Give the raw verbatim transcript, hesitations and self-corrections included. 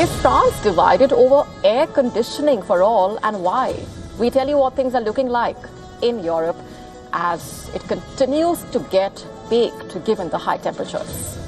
Is France divided over air conditioning for all, and why? We tell you what things are looking like in Europe as it continues to get baked given the high temperatures.